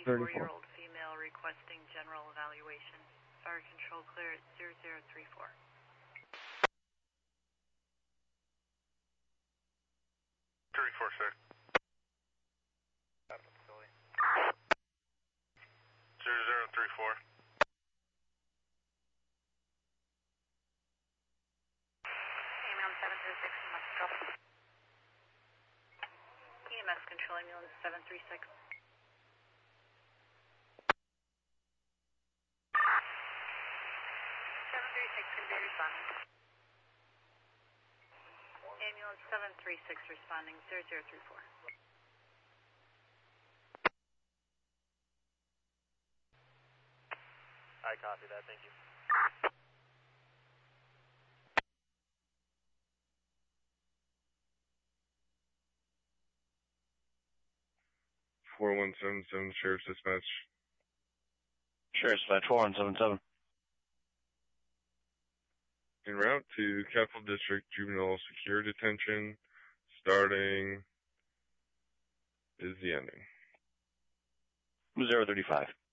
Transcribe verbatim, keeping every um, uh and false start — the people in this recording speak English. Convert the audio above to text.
thirty-four-year-old female requesting general evaluation. Fire control clear at zero zero three four. three four, sir. zero zero three four. Ambulance seven three six, must go. E M S control ambulance seven three six. seven three six can be responding. Ambulance seven three six responding, zero zero three four. I copy that, thank you. four one seven seven, Sheriff's Dispatch. Sheriff's Dispatch, four one seven seven. En route to Capital District Juvenile Secure Detention. Starting is the ending. zero thirty-five.